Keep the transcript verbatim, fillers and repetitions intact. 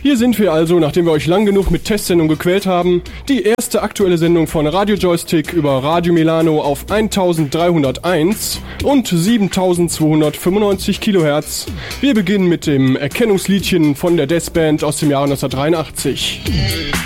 Hier sind wir also, nachdem wir euch lang genug mit Testsendung gequält haben. Die erste aktuelle Sendung von Radio Joystick über Radio Milano auf eintausenddreihunderteins und siebentausendzweihundertfünfundneunzig Kilohertz. Wir beginnen mit dem Erkennungsliedchen von der Death Band aus dem Jahre neunzehnhundertdreiundachtzig.